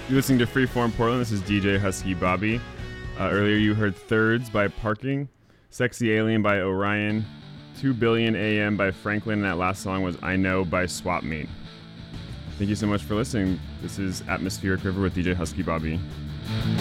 You're listening to Freeform Portland. This is DJ Husky Bobby. Earlier you heard Thirds by Parking, Sexy Alien by Orion, 2 Billion AM by Franklin, and that last song was I Know by Swap Meet. Thank you so much for listening. This is Atmospheric River with DJ Husky Bobby.